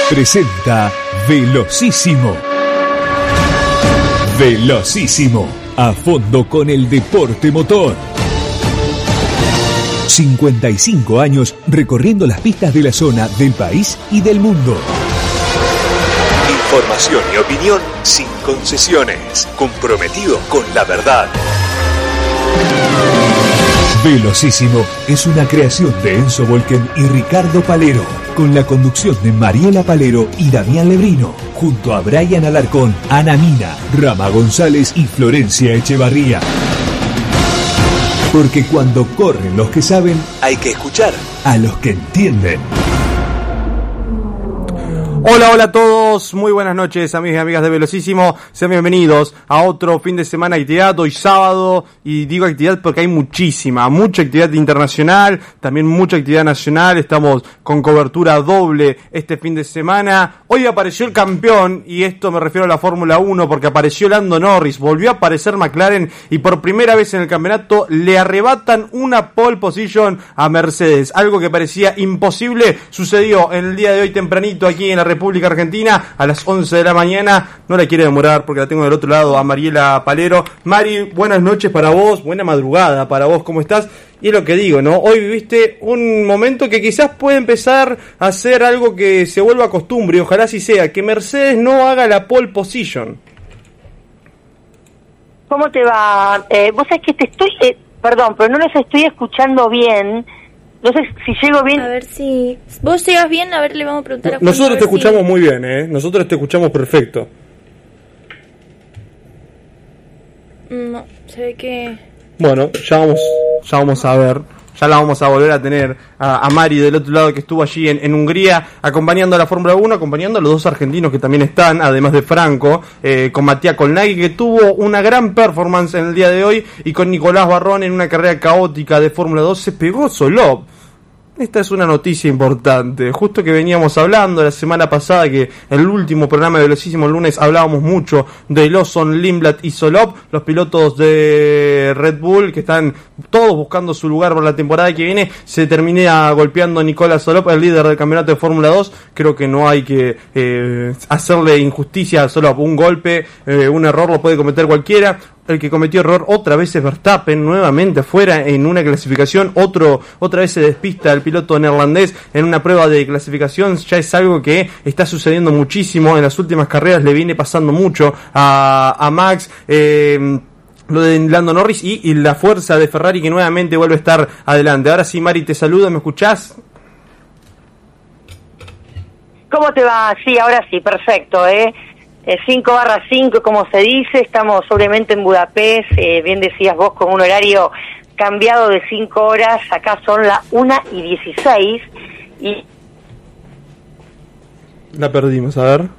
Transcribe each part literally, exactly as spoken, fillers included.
presenta Velocísimo. Velocísimo, a fondo con el deporte motor. cincuenta y cinco años recorriendo las pistas de la zona, del país y del mundo. Información y opinión sin concesiones, comprometido con la verdad. Velocísimo es una creación de Enzo Volken y Ricardo Palero, con la conducción de Mariela Palero y Damián Lebrino, junto a Brian Alarcón, Ana Mina, Rama González y Florencia Echevarría. Porque cuando corren los que saben, hay que escuchar a los que entienden. Hola, hola a todos, muy buenas noches, amigos y amigas de Velocísimo, sean bienvenidos a otro fin de semana de actividad, hoy sábado, y digo actividad porque hay muchísima, mucha actividad internacional, también mucha actividad nacional, estamos con cobertura doble este fin de semana. Hoy apareció el campeón, y esto me refiero a la Fórmula uno, porque apareció Lando Norris, volvió a aparecer McLaren, y por primera vez en el campeonato le arrebatan una pole position a Mercedes, algo que parecía imposible, sucedió en el día de hoy tempranito aquí en la República Argentina a las once de la mañana. No la quiero demorar porque la tengo del otro lado a Mariela Palero. Mari, buenas noches para vos, buena madrugada para vos, ¿cómo estás? Y es lo que digo, ¿no? Hoy viviste un momento que quizás puede empezar a ser algo que se vuelva costumbre, y ojalá así sea, que Mercedes no haga la pole position. ¿Cómo te va? Eh, vos sabés que te estoy, eh, perdón, pero no los estoy escuchando bien. No sé si llego bien. A ver si vos llegas bien, a ver, le vamos a preguntar a Juan. Nosotros te escuchamos si... muy bien, ¿eh? Nosotros te escuchamos perfecto. No, se ve que... Bueno, ya vamos, ya vamos a ver. Ya la vamos a volver a tener a, a Mari del otro lado, que estuvo allí en, en Hungría acompañando a la Fórmula uno, acompañando a los dos argentinos que también están, además de Franco, eh, con Matías Colnaghi, que tuvo una gran performance en el día de hoy, y con Nicolás Barrón en una carrera caótica de Fórmula dos se pegó Solop. Esta es una noticia importante, justo que veníamos hablando la semana pasada, que en el último programa de Velocísimo el lunes hablábamos mucho de Lawson, Lindblad y Solop, los pilotos de Red Bull que están todos buscando su lugar para la temporada que viene. Se termina golpeando Nicolás Solop, el líder del campeonato de Fórmula dos. Creo que no hay que eh, hacerle injusticia a Solop, un golpe, eh, un error lo puede cometer cualquiera. El que cometió error otra vez es Verstappen, nuevamente afuera en una clasificación, otro otra vez se despista el piloto neerlandés en una prueba de clasificación. Ya es algo que está sucediendo muchísimo, en las últimas carreras le viene pasando mucho a, a Max, eh, lo de Lando Norris y, y la fuerza de Ferrari que nuevamente vuelve a estar adelante. Ahora sí, Mari, te saludo, ¿me escuchás? ¿Cómo te va? Sí, ahora sí, perfecto, ¿eh? cinco barra cinco, como se dice, estamos obviamente en Budapest, eh, bien decías vos, con un horario cambiado de cinco horas, acá son las una y dieciséis, y... La perdimos, a ver.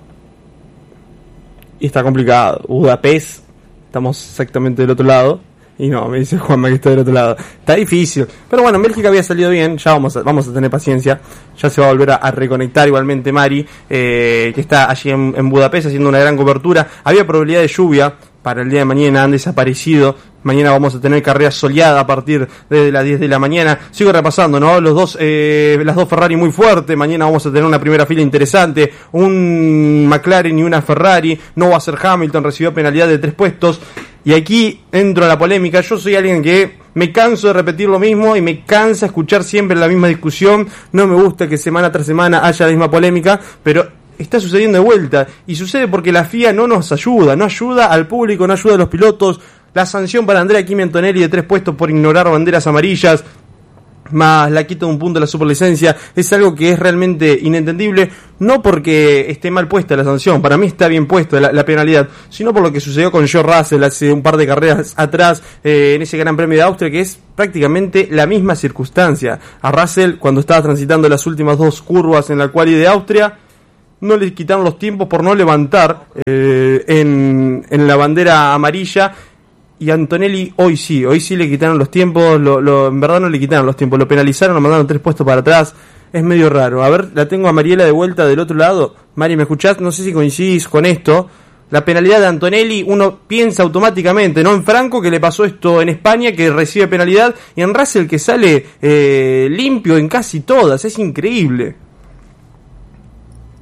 Y está complicado, Budapest, estamos exactamente del otro lado. Y no, me dice Juanma que está del otro lado. Está difícil. Pero bueno, Bélgica había salido bien. Ya vamos a, vamos a tener paciencia. Ya se va a volver a, a reconectar igualmente Mari, eh, que está allí en, en Budapest haciendo una gran cobertura. Había probabilidad de lluvia para el día de mañana, han desaparecido. Mañana vamos a tener carrera soleada a partir de las diez de la mañana. Sigo repasando, ¿no? Los dos, eh, las dos Ferrari muy fuertes. Mañana vamos a tener una primera fila interesante. Un McLaren y una Ferrari. No va a ser Hamilton, recibió penalidad de tres puestos. Y aquí entro a la polémica. Yo soy alguien que me canso de repetir lo mismo y me cansa escuchar siempre la misma discusión. No me gusta que semana tras semana haya la misma polémica, pero está sucediendo de vuelta. Y sucede porque la F I A no nos ayuda, no ayuda al público, no ayuda a los pilotos. La sanción para Andrea Kimi Antonelli de tres puestos por ignorar banderas amarillas, más la quita de un punto de la superlicencia, es algo que es realmente inentendible, no porque esté mal puesta la sanción, para mí está bien puesta la, la penalidad, sino por lo que sucedió con George Russell hace un par de carreras atrás, eh, en ese Gran Premio de Austria, que es prácticamente la misma circunstancia. A Russell, cuando estaba transitando las últimas dos curvas en la quali de Austria, no le quitaron los tiempos por no levantar eh, en, en la bandera amarilla. Y Antonelli hoy sí, hoy sí le quitaron los tiempos, lo, lo, en verdad no le quitaron los tiempos, lo penalizaron, lo mandaron tres puestos para atrás, es medio raro. A ver, la tengo a Mariela de vuelta del otro lado. Mari, ¿me escuchás? No sé si coincidís con esto. La penalidad de Antonelli, uno piensa automáticamente, ¿no? En Franco, que le pasó esto en España, que recibe penalidad, y en Russell, que sale eh, limpio en casi todas, es increíble.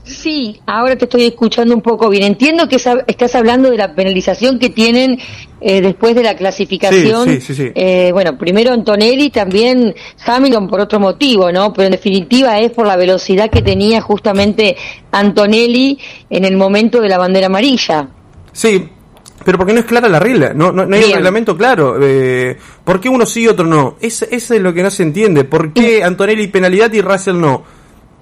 Sí, ahora te estoy escuchando un poco bien. Entiendo que sab- estás hablando de la penalización que tienen eh, después de la clasificación. Sí, sí, sí, sí. Eh, bueno, primero Antonelli, también Hamilton por otro motivo, ¿no? Pero en definitiva es por la velocidad que tenía justamente Antonelli en el momento de la bandera amarilla. Sí, pero porque no es clara la regla, no, no, no hay Bien. un reglamento claro. Eh, ¿Por qué uno sí y otro no? Es, eso es lo que no se entiende. ¿Por qué Antonelli penalidad y Russell no?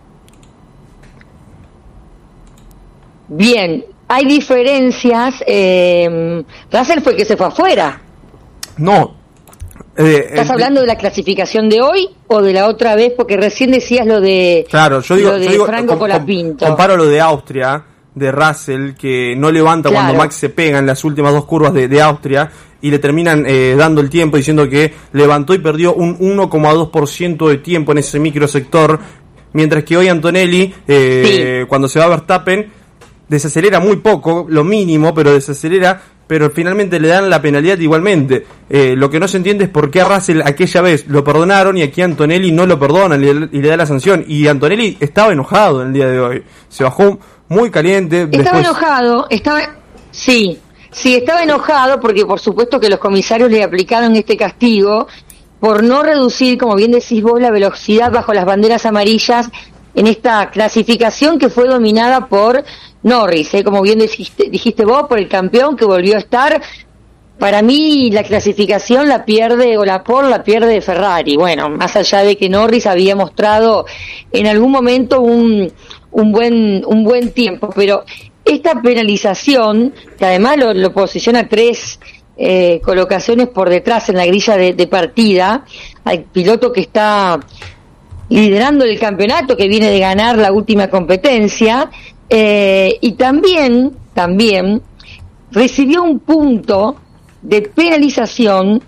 Bien, hay diferencias. Eh, Russell fue el que se fue afuera. No. Eh, ¿Estás eh, hablando de la clasificación de hoy o de la otra vez? Porque recién decías lo de, Claro, yo digo, lo de yo digo Franco com- com- Colapinto. comparo lo de Austria, de Russell, que no levanta Claro. cuando Max se pega en las últimas dos curvas de, de Austria, y le terminan eh, dando el tiempo diciendo que levantó y perdió un uno coma dos por ciento de tiempo en ese microsector, mientras que hoy Antonelli, eh, Sí. cuando se va a Verstappen, desacelera muy poco, lo mínimo, pero desacelera, pero finalmente le dan la penalidad igualmente. Eh, lo que no se entiende es por qué a Russell aquella vez lo perdonaron y aquí a Antonelli no lo perdonan y le, y le da la sanción. Y Antonelli estaba enojado en el día de hoy. Se bajó muy caliente. Estaba después... enojado, estaba... Sí, sí, estaba enojado porque por supuesto que los comisarios le aplicaron este castigo por no reducir, como bien decís vos, la velocidad bajo las banderas amarillas en esta clasificación que fue dominada por Norris, ¿eh? Como bien dijiste, dijiste vos, por el campeón que volvió a estar. Para mí la clasificación la pierde, o la por la pierde Ferrari. Bueno, más allá de que Norris había mostrado en algún momento un, un buen un buen tiempo, pero esta penalización, que además lo, lo posiciona tres eh, colocaciones por detrás en la grilla de, de partida, al piloto que está liderando el campeonato, que viene de ganar la última competencia, eh, y también, también recibió un punto de penalización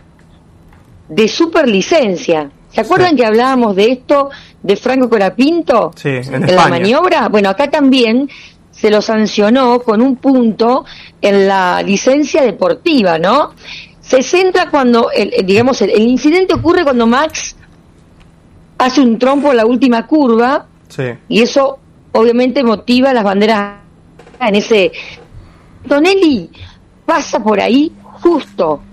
de superlicencia. ¿Se acuerdan Sí. que hablábamos de esto de Franco Colapinto? Sí, en en España. la maniobra. Bueno, acá también se lo sancionó con un punto en la licencia deportiva, ¿no? Se centra cuando, el, el- digamos, el, el incidente ocurre cuando Max hace un trompo en la última curva, Sí. y eso obviamente motiva las banderas en ese... Antonelli pasa por ahí justo,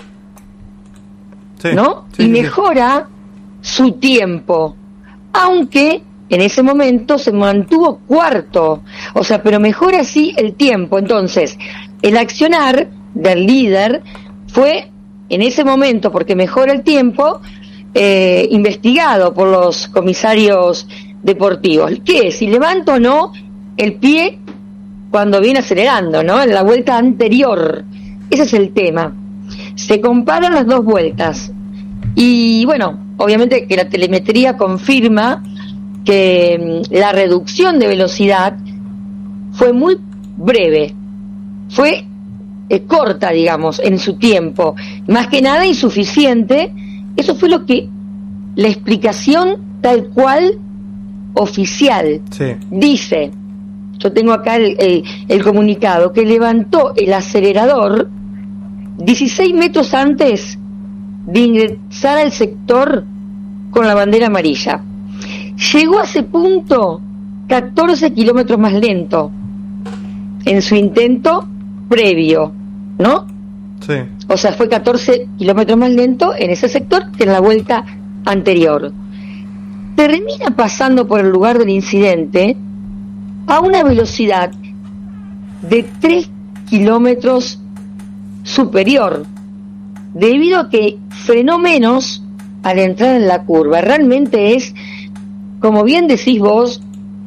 Sí. ¿no? Sí, y sí, sí. mejora su tiempo, aunque en ese momento se mantuvo cuarto, o sea, pero mejora así el tiempo. Entonces, el accionar del líder fue en ese momento, porque mejora el tiempo, eh, investigado por los comisarios deportivos. ¿Qué? Si levanta o no el pie cuando viene acelerando, ¿no? En la vuelta anterior. Ese es el tema. Se comparan las dos vueltas. Y bueno, obviamente que la telemetría confirma que mm, la reducción de velocidad fue muy breve. Fue eh, corta, digamos, en su tiempo. Más que nada insuficiente. Eso fue lo que la explicación tal cual oficial Sí. dice. Yo tengo acá el, el, el comunicado que levantó el acelerador dieciséis metros antes de ingresar al sector con la bandera amarilla. Llegó a ese punto catorce kilómetros más lento en su intento previo, ¿no? Sí. O sea, fue catorce kilómetros más lento en ese sector que en la vuelta anterior. Termina pasando por el lugar del incidente a una velocidad de tres kilómetros superior, debido a que frenó menos al entrar en la curva. Realmente es, como bien decís vos,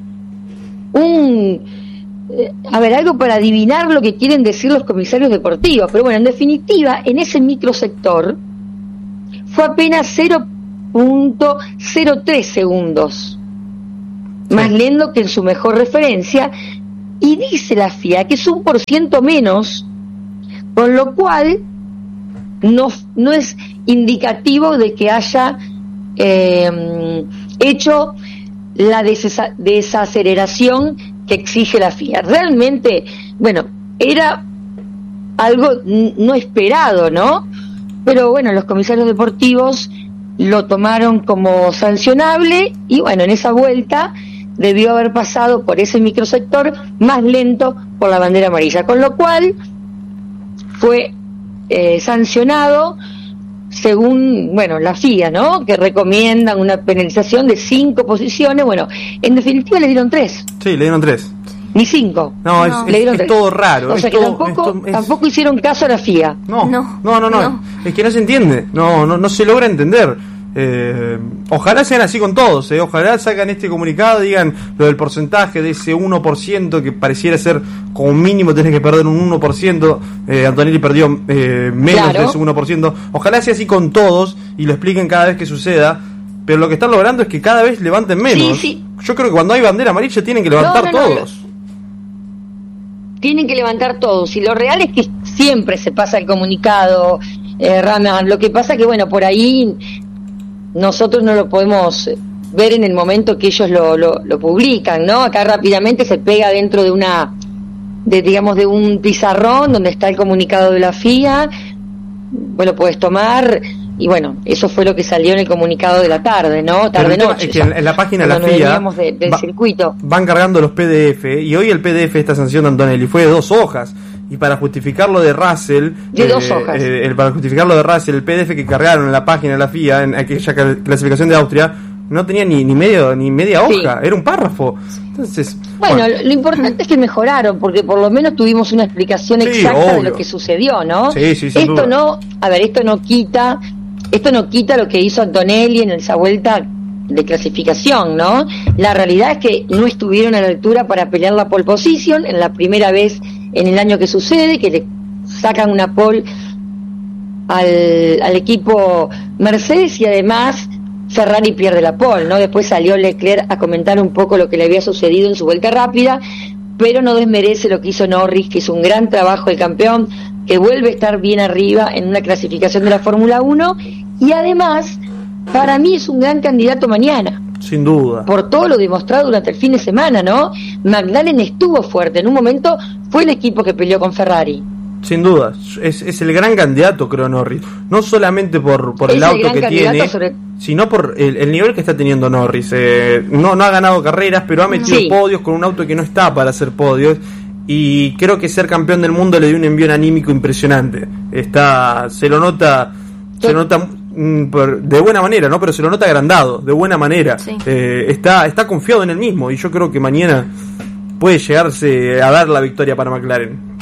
un... eh, a ver, algo para adivinar lo que quieren decir los comisarios deportivos. Pero bueno, en definitiva, en ese microsector fue apenas cero punto cero tres segundos más lento que en su mejor referencia, y dice la F I A que es un por ciento menos, con lo cual no, no es indicativo de que haya eh, hecho la desa- desaceleración que exige la F I A. Realmente, bueno, era algo n- no esperado, ¿no? Pero bueno, los comisarios deportivos lo tomaron como sancionable, y bueno, en esa vuelta debió haber pasado por ese microsector más lento por la bandera amarilla, con lo cual fue eh, sancionado según, bueno, la F I A, ¿no? Que recomiendan una penalización de cinco posiciones. Bueno, en definitiva le dieron tres. Sí, le dieron tres. Ni cinco. No, no. Es, le dieron es, es tres. todo raro. O sea es que todo, tampoco, es, tampoco hicieron caso a la F I A. No, no, No, no, no. no. Es que no se entiende. No, no, no se logra entender. Eh, ojalá sean así con todos, eh. Ojalá sacan este comunicado, digan lo del porcentaje de ese uno por ciento que pareciera ser como mínimo tenés que perder un uno por ciento. eh, Antonelli perdió eh, menos Claro. de ese uno por ciento. Ojalá sea así con todos y lo expliquen cada vez que suceda. Pero lo que están logrando es que cada vez levanten menos. Sí, sí. Yo creo que cuando hay bandera amarilla tienen que levantar No, no, no, todos. Tienen que levantar todos, y lo real es que siempre se pasa el comunicado, eh, Rama. Lo que pasa que, bueno, por ahí nosotros no lo podemos ver en el momento que ellos lo, lo, lo publican, ¿no? Acá rápidamente se pega dentro de una, de digamos, de un pizarrón donde está el comunicado de la F I A, bueno, puedes tomar, y bueno, eso fue lo que salió en el comunicado de la tarde, ¿no? Tarde-noche. Es que en, en la página de la F I A de, del va, circuito. van cargando los P D F, y hoy el P D F de esta sanción de Antonelli fue de dos hojas. Y para justificarlo de Russell, de eh, dos hojas. Eh, el, para justificarlo de Russell, el P D F que cargaron en la página de la F I A, en aquella clasificación de Austria, no tenía ni, ni medio ni media hoja, sí. Era un párrafo. Entonces, bueno, bueno, lo importante es que mejoraron, porque por lo menos tuvimos una explicación sí, exacta obvio. de lo que sucedió, ¿no? Sí, sí, sin esto duda. no, a ver, esto no quita, esto no quita lo que hizo Antonelli en esa vuelta de clasificación, ¿no? La realidad es que no estuvieron a la altura para pelear la pole position en la primera vez en el año que sucede, que le sacan una pole al, al equipo Mercedes, y además Ferrari pierde la pole, ¿no? Después salió Leclerc a comentar un poco lo que le había sucedido en su vuelta rápida, pero no desmerece lo que hizo Norris, que hizo un gran trabajo el campeón, que vuelve a estar bien arriba en una clasificación de la Fórmula uno, y además, para mí es un gran candidato mañana. Sin duda. Por todo lo demostrado durante el fin de semana, ¿no? McLaren estuvo fuerte, en un momento fue el equipo que peleó con Ferrari. Sin duda, es, es el gran candidato, creo, Norris. No solamente por, por el es auto el que tiene, sobre... sino por el, el nivel que está teniendo Norris. Eh, no, no ha ganado carreras, pero ha metido sí. podios con un auto que no está para hacer podios. Y creo que ser campeón del mundo le dio un envío anímico impresionante. Está, se lo nota, ¿Qué? se nota de buena manera, ¿no? Pero se lo nota agrandado, de buena manera. Sí. Eh, está, está confiado en él mismo, y yo creo que mañana puede llegarse a dar la victoria para McLaren.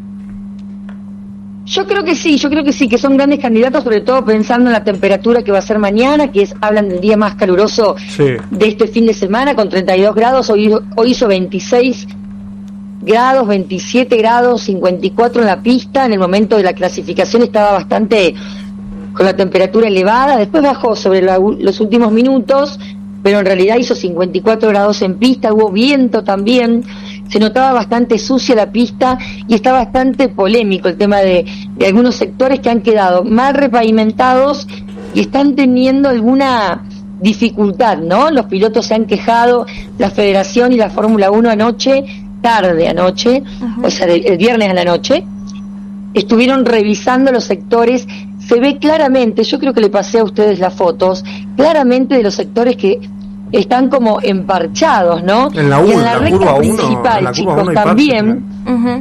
Yo creo que sí, yo creo que sí, que son grandes candidatos, sobre todo pensando en la temperatura que va a ser mañana, que es, hablan del día más caluroso sí. de este fin de semana, con treinta y dos grados, hoy, hoy hizo veintiséis grados, veintisiete grados, cincuenta y cuatro en la pista. En el momento de la clasificación estaba bastante con la temperatura elevada, después bajó sobre la, los últimos minutos, pero en realidad hizo cincuenta y cuatro grados en pista, hubo viento también, se notaba bastante sucia la pista, y está bastante polémico el tema de, de algunos sectores que han quedado mal repavimentados y están teniendo alguna dificultad, ¿no? Los pilotos se han quejado, la Federación y la Fórmula uno anoche, tarde anoche, uh-huh. o sea, de, el viernes a la noche, estuvieron revisando los sectores. Se ve claramente, yo creo que le pasé a ustedes las fotos, claramente de los sectores que están como emparchados, ¿no? En la, uno, y en la, la recta curva principal, uno, chicos, uno también. Uh-huh.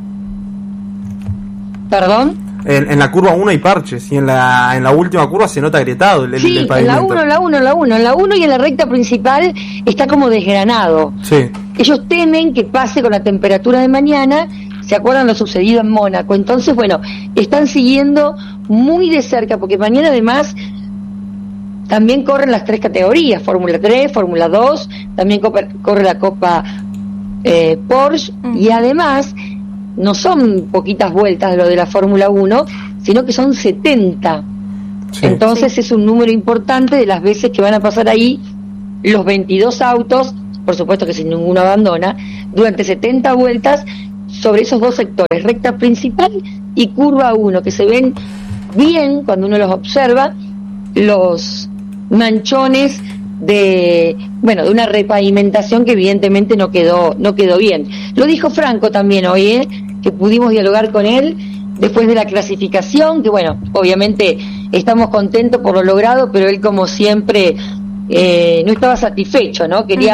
¿Perdón? En, en la curva uno hay parches, y en la en la última curva se nota agrietado el, sí, el pavimento. en la uno, en la uno, en la uno, en la uno y en la recta principal está como desgranado. Sí. Ellos temen que pase con la temperatura de mañana. ¿Se acuerdan lo sucedido en Mónaco? Entonces, bueno, están siguiendo muy de cerca, porque mañana además también corren las tres categorías, Fórmula tres, Fórmula dos, también corre la Copa eh, Porsche, uh-huh. y además no son poquitas vueltas lo de la Fórmula uno, sino que son setenta. Sí. Entonces sí. es un número importante de las veces que van a pasar ahí los veintidós autos, por supuesto que sin ninguno abandona, durante setenta vueltas, sobre esos dos sectores, recta principal y curva uno, que se ven bien cuando uno los observa, los manchones de, bueno, de una repavimentación que evidentemente no quedó, no quedó bien. Lo dijo Franco también hoy, ¿eh? Que pudimos dialogar con él después de la clasificación, que bueno, obviamente estamos contentos por lo logrado, pero él como siempre eh, no estaba satisfecho, ¿no? Quería uh-huh.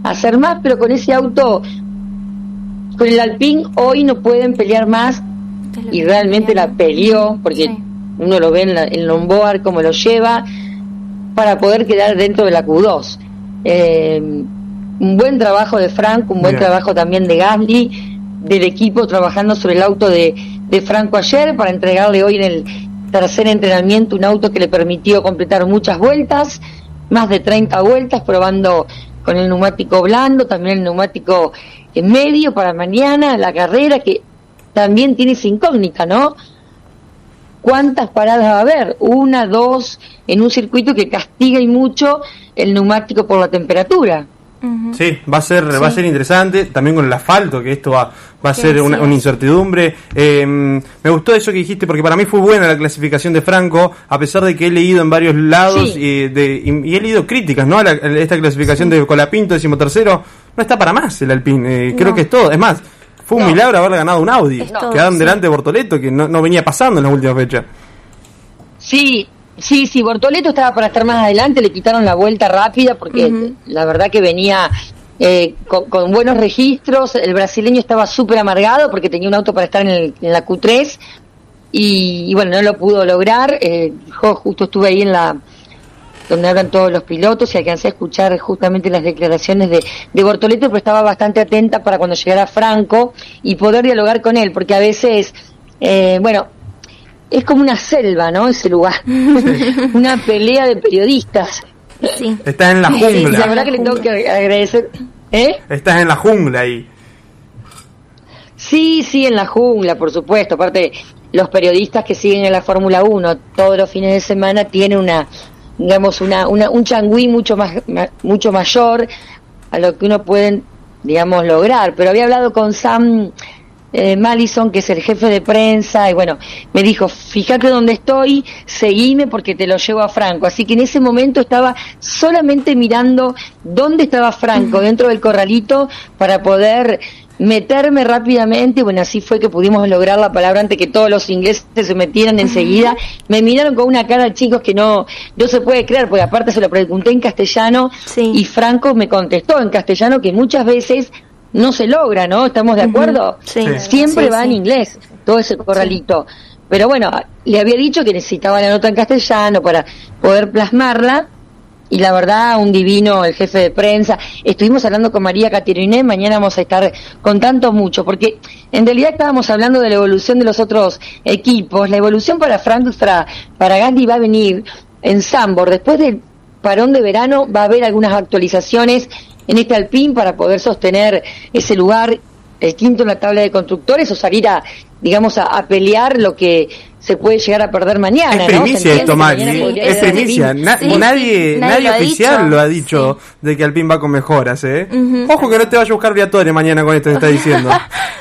hacer más, pero con ese auto, con el Alpine, hoy no pueden pelear más, y realmente la peleó, porque sí. Uno lo ve en, la, en Lombard como lo lleva, para poder quedar dentro de la Q dos. Eh, un buen trabajo de Franco, un buen Bien. trabajo también de Gasly, del equipo trabajando sobre el auto de, de Franco ayer, para entregarle hoy en el tercer entrenamiento un auto que le permitió completar muchas vueltas, más de treinta vueltas, probando con el neumático blando, también el neumático en medio para mañana, la carrera, que también tiene esa incógnita, ¿no? ¿Cuántas paradas va a haber? Una, dos, en un circuito que castiga y mucho el neumático por la temperatura. Uh-huh. Sí, va a ser sí. va a ser interesante, también con el asfalto, que esto va, va a sí, ser una, sí. una incertidumbre. Eh, me gustó eso que dijiste, porque para mí fue buena la clasificación de Franco, a pesar de que he leído en varios lados sí. y, de, y, y he leído críticas, ¿no? A, la, a esta clasificación sí. de Colapinto, decimotercero, no está para más el Alpine, eh, no. creo que es todo, es más, fue un no. milagro haberle ganado un Audi, no. quedaron sí. delante de Bortoleto, que no, no venía pasando en las últimas fechas. Sí, sí, sí, Bortoleto estaba para estar más adelante, le quitaron la vuelta rápida porque uh-huh. la verdad que venía eh, con, con buenos registros, el brasileño estaba súper amargado porque tenía un auto para estar en, el, en la Q tres y, y bueno, no lo pudo lograr. Eh, yo justo estuve ahí en la donde hablan todos los pilotos y alcancé a escuchar justamente las declaraciones de, de Bortoleto, pero estaba bastante atenta para cuando llegara Franco y poder dialogar con él, porque a veces, eh, bueno, es como una selva, ¿no? Ese lugar. Una pelea de periodistas. Sí. Estás en la jungla. Sí, la verdad que le tengo que agradecer. ¿Eh? Estás en la jungla ahí. Sí, sí, en la jungla, por supuesto. Aparte, los periodistas que siguen en la Fórmula uno todos los fines de semana tienen una, digamos, una, una un changüí mucho más, mucho mayor a lo que uno puede, digamos, lograr. Pero había hablado con Sam Eh, Malison, que es el jefe de prensa, y bueno, me dijo, fíjate dónde estoy, seguime porque te lo llevo a Franco. Así que en ese momento estaba solamente mirando dónde estaba Franco, dentro del corralito, para poder meterme rápidamente. Bueno, así fue que pudimos lograr la palabra antes que todos los ingleses se metieran enseguida. Me miraron con una cara, chicos, que no no se puede creer, porque aparte se lo pregunté en castellano, sí. y Franco me contestó en castellano, que muchas veces no se logra, ¿no? ¿Estamos de acuerdo? Sí. Siempre sí, va sí. en inglés, todo ese corralito. Sí. Pero bueno, le había dicho que necesitaba la nota en castellano para poder plasmarla, y la verdad, un divino el jefe de prensa. Estuvimos hablando con María Cateriné, mañana vamos a estar contando mucho, porque en realidad estábamos hablando de la evolución de los otros equipos. La evolución para Franco, para, para Gasly va a venir en Zandvoort. Después del parón de verano va a haber algunas actualizaciones en este Alpine para poder sostener ese lugar, el quinto en la tabla de constructores, o salir a, digamos, a, a pelear lo que se puede llegar a perder mañana. Es primicia, ¿no? esto, Mari, es primicia. Na- sí, nadie, sí. nadie, nadie lo oficial dicho. lo ha dicho sí. de que Alpine va con mejoras, ¿eh? Uh-huh. Ojo que no te vaya a buscar Briatore mañana con esto que está diciendo.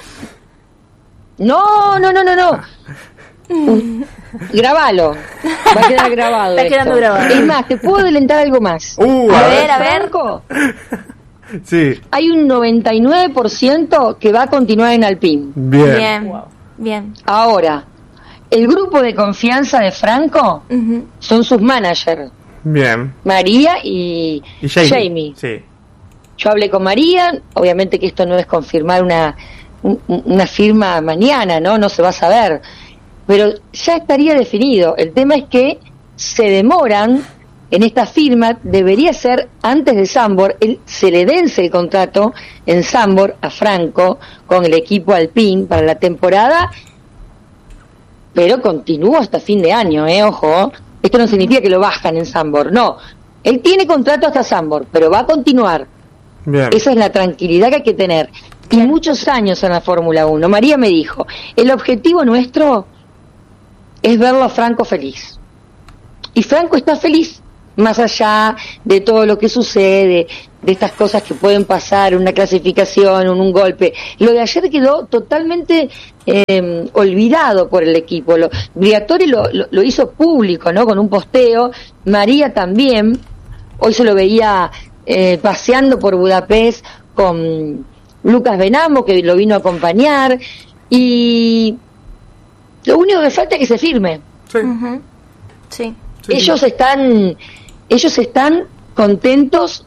No, no, no, no, no. Uh, grabalo, va a quedar grabado. Está quedando grabado. Es más, te puedo adelantar algo más. Uh, a, a ver, a ver. Franco, sí. Hay un noventa y nueve por ciento que va a continuar en Alpine. Bien. Bien. Wow. Bien. Ahora, el grupo de confianza de Franco uh-huh. son sus managers. Bien. María y, y Jamie. Jamie. Sí. Yo hablé con María, obviamente que esto no es confirmar una, un, una firma mañana, ¿no? No se va a saber. Pero ya estaría definido. El tema es que se demoran en esta firma, debería ser antes de Zandvoort, el, se le vence el contrato en Zandvoort a Franco con el equipo Alpine para la temporada, pero continúa hasta fin de año, eh, ojo. Esto no significa que lo bajan en Zandvoort, no. Él tiene contrato hasta Zandvoort, pero va a continuar. Bien. Esa es la tranquilidad que hay que tener. Y muchos años en la Fórmula uno. María me dijo, el objetivo nuestro es verlo a Franco feliz. Y Franco está feliz, más allá de todo lo que sucede, de estas cosas que pueden pasar, una clasificación, un, un golpe. Lo de ayer quedó totalmente eh, olvidado por el equipo. Lo, Briatore lo, lo, lo hizo público, ¿no? Con un posteo. María también. Hoy se lo veía eh, paseando por Budapest con Lucas Benamo, que lo vino a acompañar. Y lo único que falta es que se firme. Sí. Uh-huh. Sí. Sí. Ellos están, ellos están contentos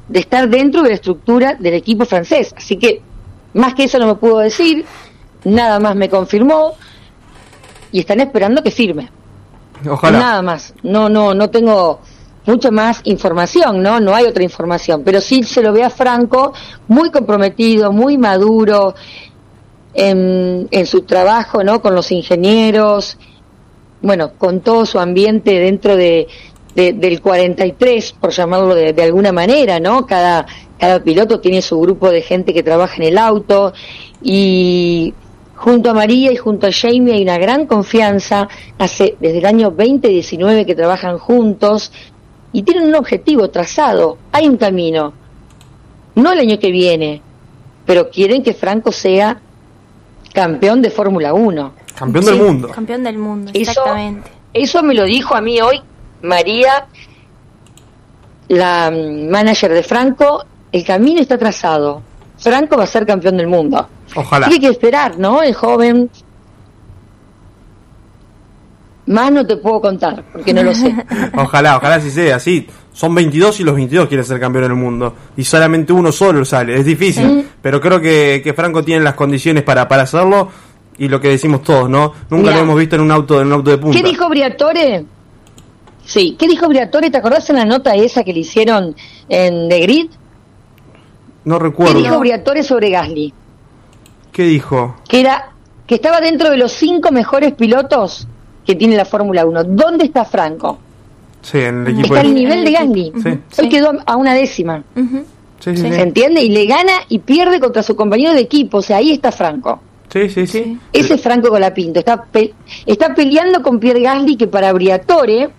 de estar dentro de la estructura del equipo francés. Así que más que eso no me pudo decir, nada más me confirmó y están esperando que firme. Ojalá. Nada más. No, no, no tengo mucha más información, ¿no? No hay otra información, pero sí se lo ve a Franco muy comprometido, muy maduro en, en su trabajo, ¿no? Con los ingenieros, bueno, con todo su ambiente dentro de, de del cuarenta y tres, por llamarlo de, de alguna manera, ¿no? Cada, cada piloto tiene su grupo de gente que trabaja en el auto y junto a María y junto a Jamie hay una gran confianza, hace desde el año veinte diecinueve que trabajan juntos y tienen un objetivo trazado, hay un camino, no el año que viene, pero quieren que Franco sea campeón de Fórmula uno. Campeón Sí, del mundo. Campeón del mundo, Eso, exactamente. eso me lo dijo a mí hoy María, la mm, manager de Franco, el camino está trazado, Franco va a ser campeón del mundo. Ojalá. Hay que esperar, ¿no? El joven. Más no te puedo contar, porque no lo sé. Ojalá, ojalá sí sea así. Son veintidós y los veintidós quieren ser campeones del mundo. Y solamente uno solo sale. Es difícil. Mm. Pero creo que, que Franco tiene las condiciones para, para hacerlo. Y lo que decimos todos, ¿no? Nunca Mirá. lo hemos visto en un auto, en un auto de punta. ¿Qué dijo Briatore? Sí, ¿qué dijo Briatore? ¿Te acordás en la nota esa que le hicieron en The Grid? No ¿Qué recuerdo. dijo Briatore sobre Gasly? ¿Qué dijo? Que era que estaba dentro de los cinco mejores pilotos que tiene la Fórmula uno. ¿Dónde está Franco? Sí, en el equipo Está al de... nivel de Gasly. Sí. Hoy Sí. quedó a una décima. Ujú. Sí, sí, Sí. sí. ¿Se entiende? Y le gana y pierde contra su compañero de equipo. O sea, ahí está Franco. Sí, sí, sí. Ese es Franco Colapinto. Está, pe- está peleando con Pierre Gasly, que para Briatore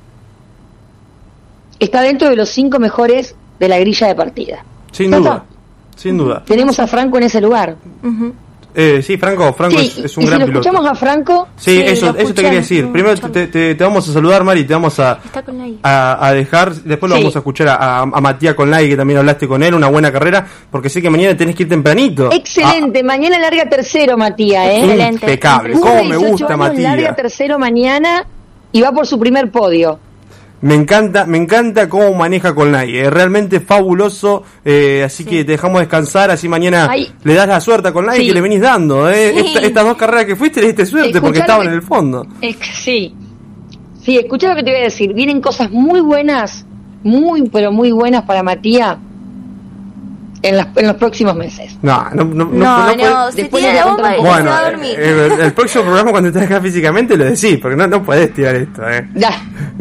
está dentro de los cinco mejores de la grilla de partida. Sin Ya duda. está. Sin duda. Tenemos a Franco en ese lugar. Ujú. Eh, sí, Franco, Franco Sí, es, es un y si gran lo piloto. escuchamos a Franco, Sí, Sí, eso, lo eso te escuché, quería decir. mm, Primero charla. te, te, te vamos a saludar, Mari, te vamos a, Está con la a, a dejar, después lo Sí. vamos a escuchar a, a, a Matías Conlay, que también hablaste con él, una buena carrera, porque sé que mañana tenés que ir tempranito. excelente. Mañana larga tercero, Matías, ¿eh? Excelente. Impecable, Cumple cómo me dieciocho gusta años, larga Matías. tercero mañana y va por su primer podio. Me encanta, me encanta cómo maneja Conlay, es realmente fabuloso, eh, así que te dejamos descansar, así mañana Ay. le das la suerte a Conlay Sí. que le venís dando, eh. Sí. Esta- estas dos carreras que fuiste le diste suerte Escuchá porque lo estaban que- en el fondo. Es que sí. Sí, escucha lo que te voy a decir. Vienen cosas muy buenas, muy, pero muy buenas para Matías en, las, en los próximos meses. No, no, no, no, No, no puede- no, se después tira le la voy a bomba y contar un se Bueno, va a dormir. eh, el, el próximo programa cuando estés acá físicamente lo decís, porque no, no podés tirar esto, eh. Ya.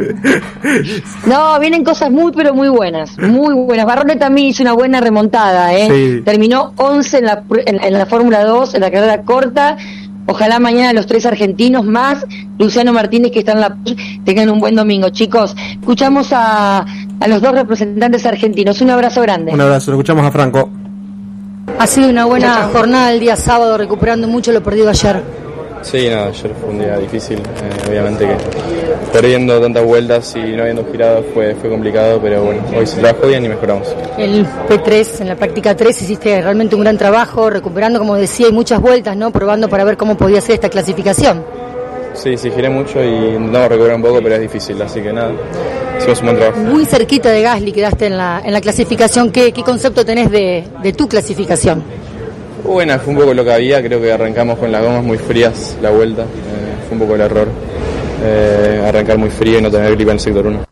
No, vienen cosas muy, pero muy buenas. Muy buenas. Barrone también hizo una buena remontada, ¿eh? Sí. Terminó once en la, pr- en, en la Fórmula dos, en la carrera corta. Ojalá mañana los tres argentinos más Luciano Martínez, que están en la... tengan un buen domingo, chicos. Escuchamos a, a los dos representantes argentinos. Un abrazo grande. Un abrazo, lo escuchamos a Franco. Ha sido una buena jornada el día sábado, recuperando mucho lo perdido ayer. Sí, no, ayer fue un día difícil, eh, obviamente que perdiendo tantas vueltas y no habiendo girado fue, fue complicado, pero bueno, hoy se trabajó bien y mejoramos. El P tres, en la práctica tres, hiciste realmente un gran trabajo, recuperando, como decía, y muchas vueltas, ¿no? Probando para ver cómo podía ser esta clasificación. Sí, sí, giré mucho y intentamos recuperar un poco, pero es difícil, así que nada, hicimos un buen trabajo. Muy cerquita de Gasly quedaste en la, en la clasificación. ¿Qué, qué concepto tenés de, de tu clasificación? Buena, fue un poco lo que había, creo que arrancamos con las gomas muy frías la vuelta, eh, fue un poco el error, eh, arrancar muy frío y no tener grip en el sector uno.